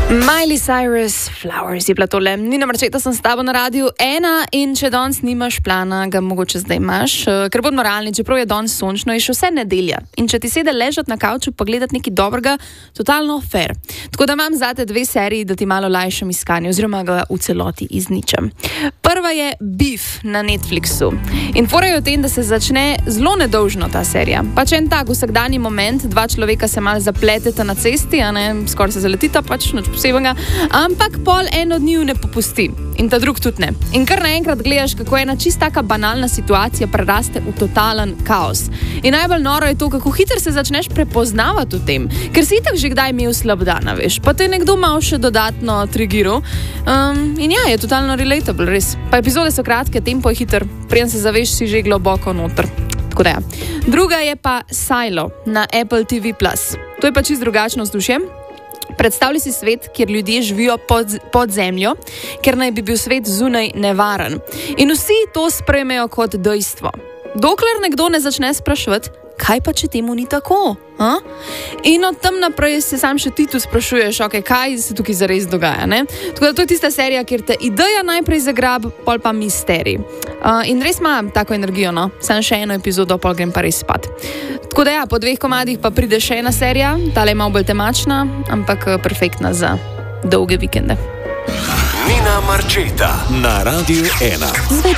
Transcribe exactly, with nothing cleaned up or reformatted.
Miley Cyrus, Flowers je bila tole. Nina Marčeta sem s tabo na radiju ena in če danes nimaš plana, ga mogoče zdaj imaš, ker bodimo realni, čeprav je danes sončno, je še vse nedelja. In če ti sede ležat na kavču pa gledat nekaj dobrega, totalno fair. Tako da imam zate dve seriji, da ti malo lajšam iskanje oziroma ga v celoti izničem. Prva je Beef na Netflixu. In fora je o tem, da se začne zelo nedolžno ta serija. Pač en tak vsakdanji moment, dva človeka se malo zapleteta na cesti, a ne, skoraj se zaletita, pač noč posebnega, ampak pol en od njiju ne popusti. In ta drug tudi ne. In kar naenkrat gledaš, kako ena čist taka banalna situacija preraste v totalen kaos. In najbolj noro je to, kako hitro se začneš prepoznavati v tem, ker si itak že kdaj imel slab dan, veš, pa te nekdo malo še dodatno trigiral. Um, in ja, je totalno relatable, res. Pa epizode so kratke, tempo je hiter, preden se zaveš, si že globoko noter. Tako da ja. Druga je pa Silo na Apple T V plus. To je pa čist drugačno vzdušje. Predstavljaj si svet, kjer ljudje živijo pod, pod zemljo, ker naj bi bil svet zunaj nevaren. In vsi to sprejmejo kot dejstvo. Dokler nekdo ne začne spraševati, kaj pa če temu ni tako? Ha? In od tam naprej se sam še ti tu sprašuješ, okay, kaj se tukaj zares dogaja. Ne? Tako da to je tista serija, kjer te ideja najprej zagrab, pol pa misterij. Uh, in res ima tako energijo, no? Sam še eno epizodo, pol grem pa res spat. Tako da ja, po dveh komadih pa pride še ena serija, tale je malo bolj temačna, ampak perfektna za dolge vikende. Nina Marčeta na Radiu ena.